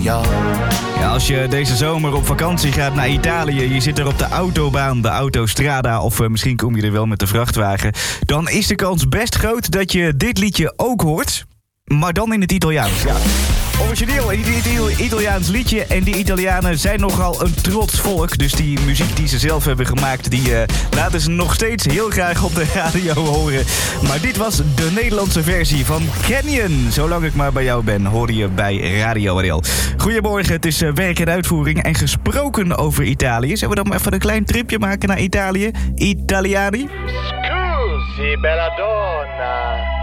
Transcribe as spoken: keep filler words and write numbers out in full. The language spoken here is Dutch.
jou. Ja, als je deze zomer op vakantie gaat naar Italië, je zit er op de autobaan, de autostrada, of uh, misschien kom je er wel met de vrachtwagen, dan is de kans best groot dat je dit liedje ook hoort, maar dan in het Italiaans. Ja. Origineel, een Italiaans liedje. En die Italianen zijn nogal een trots volk. Dus die muziek die ze zelf hebben gemaakt, die uh, laten ze nog steeds heel graag op de radio horen. Maar dit was de Nederlandse versie van Canyon. Zolang ik maar bij jou ben, hoor je bij Radio Ariel. Goedemorgen, het is uh, werk en uitvoering. En gesproken over Italië. Zullen we dan maar even een klein tripje maken naar Italië? Italiani? Scusi, bella donna.